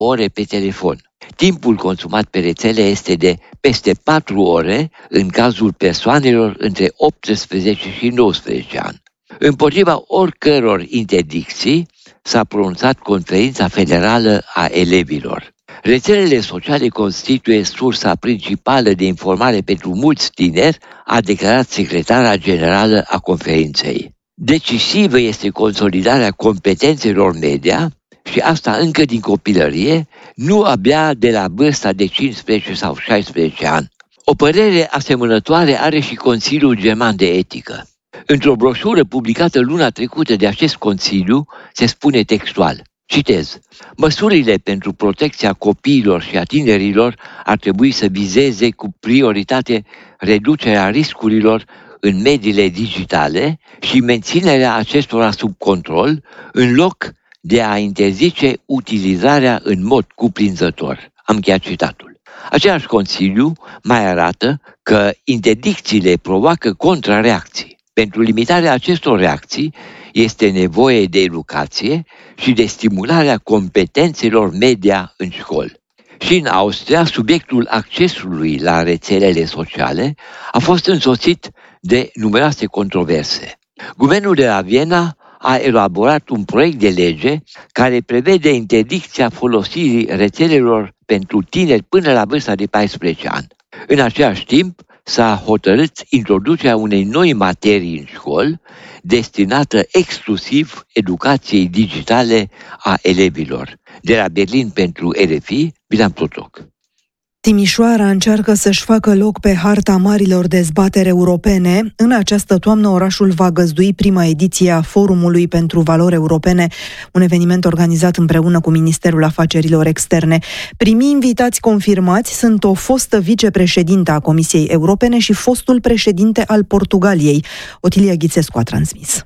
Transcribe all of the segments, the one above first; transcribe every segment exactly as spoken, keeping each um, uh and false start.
ore pe telefon. Timpul consumat pe rețele este de peste patru ore în cazul persoanelor între optsprezece și nouăsprezece ani. Împotriva oricăror interdicții s-a pronunțat Conferința Federală a Elevilor. Rețelele sociale constituie sursa principală de informare pentru mulți tineri, a declarat secretara generală a conferinței. Decisivă este consolidarea competențelor media și asta încă din copilărie, nu abia de la vârsta de cincisprezece sau șaisprezece ani. O părere asemănătoare are și Consiliul German de Etică. Într-o broșură publicată luna trecută de acest Consiliu se spune textual, citez, măsurile pentru protecția copiilor și a tinerilor ar trebui să vizeze cu prioritate reducerea riscurilor în mediile digitale și menținerea acestora sub control, în loc de a interzice utilizarea în mod cuprinzător. Am încheiat citatul. Același Consiliu mai arată că interdicțiile provoacă contrareacții. Pentru limitarea acestor reacții este nevoie de educație și de stimularea competențelor media în școli. Și în Austria, subiectul accesului la rețelele sociale a fost însoțit de numeroase controverse. Guvernul de la Viena a elaborat un proiect de lege care prevede interdicția folosirii rețelelor pentru tineri până la vârsta de paisprezece ani. În același timp, s-a hotărât introducerea unei noi materii în școli, destinată exclusiv educației digitale a elevilor. De la Berlin pentru R F I, Bilan Plotoc. Timișoara încearcă să-și facă loc pe harta marilor dezbateri europene. În această toamnă, orașul va găzdui prima ediție a Forumului pentru Valori Europene, un eveniment organizat împreună cu Ministerul Afacerilor Externe. Primii invitați confirmați sunt o fostă vicepreședintă a Comisiei Europene și fostul președinte al Portugaliei. Otilia Ghițescu a transmis.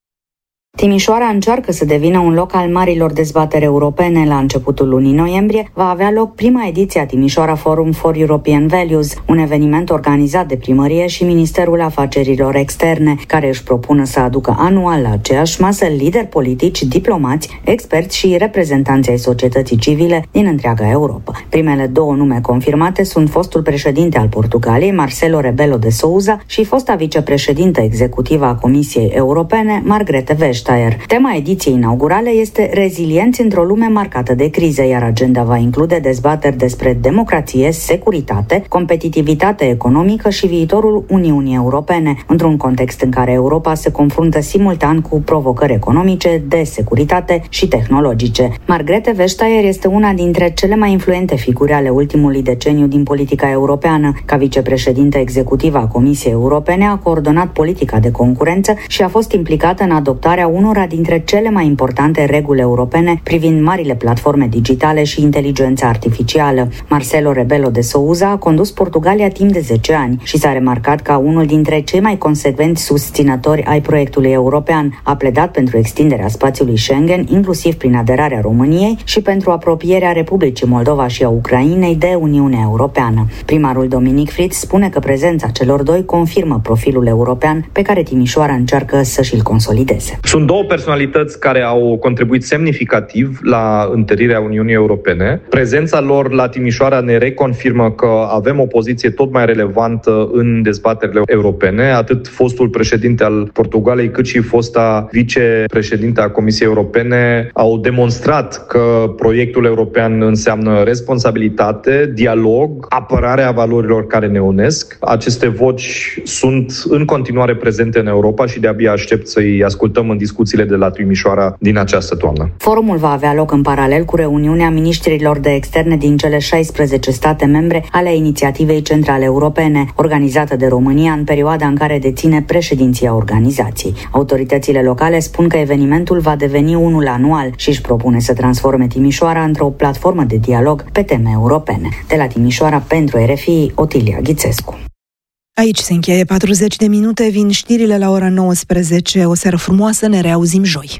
Timișoara încearcă să devină un loc al marilor dezbateri europene. La începutul lunii noiembrie va avea loc prima ediție a Timișoara Forum for European Values, un eveniment organizat de primărie și Ministerul Afacerilor Externe, care își propune să aducă anual la aceeași masă lideri politici, diplomați, experți și reprezentanți ai societății civile din întreaga Europa. Primele două nume confirmate sunt fostul președinte al Portugaliei, Marcelo Rebelo de Sousa, și fosta vicepreședintă executivă a Comisiei Europene, Margrethe Vestager. Tema ediției inaugurale este Rezilienți într-o lume marcată de crize, iar agenda va include dezbateri despre democrație, securitate, competitivitate economică și viitorul Uniunii Europene, într-un context în care Europa se confruntă simultan cu provocări economice, de securitate și tehnologice. Margrethe Vestager este una dintre cele mai influente figuri ale ultimului deceniu din politica europeană. Ca vicepreședintă executivă a Comisiei Europene a coordonat politica de concurență și a fost implicată în adoptarea unora dintre cele mai importante reguli europene privind marile platforme digitale și inteligența artificială. Marcelo Rebelo de Sousa a condus Portugalia timp de zece ani și s-a remarcat ca unul dintre cei mai consecvenți susținători ai proiectului european. A pledat pentru extinderea spațiului Schengen, inclusiv prin aderarea României, și pentru apropierea Republicii Moldova și a Ucrainei de Uniunea Europeană. Primarul Dominic Fritz spune că prezența celor doi confirmă profilul european pe care Timișoara încearcă să și-l consolideze. Sunt două personalități care au contribuit semnificativ la întărirea Uniunii Europene. Prezența lor la Timișoara ne reconfirmă că avem o poziție tot mai relevantă în dezbaterile europene. Atât fostul președinte al Portugaliei, cât și fosta vicepreședinte a Comisiei Europene au demonstrat că proiectul european înseamnă responsabilitate, dialog, apărarea valorilor care ne unesc. Aceste voci sunt în continuare prezente în Europa și de-abia aștept să-i ascultăm în discuțiile de la Timișoara din această toamnă. Forumul va avea loc în paralel cu reuniunea miniștrilor de externe din cele șaisprezece state membre ale Inițiativei Centrale Europene, organizată de România în perioada în care deține președinția organizației. Autoritățile locale spun că evenimentul va deveni unul anual și își propune să transforme Timișoara într-o platformă de dialog pe teme europene. De la Timișoara pentru R F I, Otilia Ghițescu. Aici se încheie patruzeci de minute, vin știrile la ora nouăsprezece. O seară frumoasă, ne reauzim joi.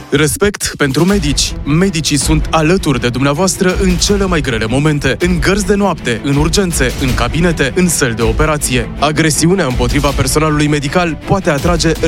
Respect pentru medici. Medicii sunt alături de dumneavoastră în cele mai grele momente, în gărzi de noapte, în urgențe, în cabinete, în săli de operație. Agresiunea împotriva personalului medical poate atrage